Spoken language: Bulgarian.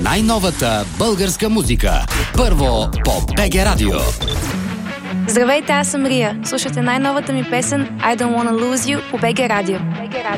най-новата българска музика. Първо по БГ Радио. Здравейте, аз съм Рия. Слушате най-новата ми песен I Don't Wanna Lose You по БГ Радио.